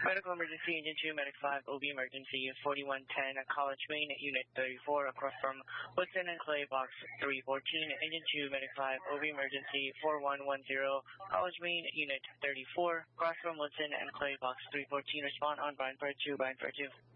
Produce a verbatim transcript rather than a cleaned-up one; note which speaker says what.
Speaker 1: Medical emergency, Engine two, Medic five, O B emergency, forty-one ten, College Main, Unit thirty-four, across from Woodson and Clay, Box three fourteen, Engine two, Medic five, O B emergency, four one one zero, College Main, Unit thirty-four, across from Woodson and Clay, Box three fourteen, respond on Bryan Fire two, Bryan Fire two.